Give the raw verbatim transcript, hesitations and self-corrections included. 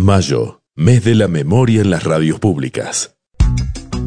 Mayo, mes de la memoria en las radios públicas.